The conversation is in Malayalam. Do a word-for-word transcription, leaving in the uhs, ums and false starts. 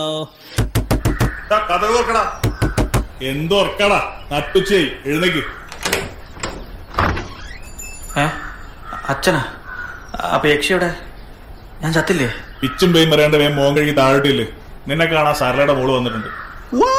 കഥ ഓർക്കടാ. എന്തോർക്കടാ നട്ടുച്ചേ, എഴുന്നേക്ക്. അച്ഛനാ? അപ്പൊ യക്ഷിയുടെ ഞാൻ ചത്തില്ലേ? പിച്ചും പേയും പറയാണ്ട് വേം മോൻ കഴുകി താഴോട്ടില്ലേ. നിന്നെ കാണാൻ സാരലയുടെ മോള് വന്നിട്ടുണ്ട്.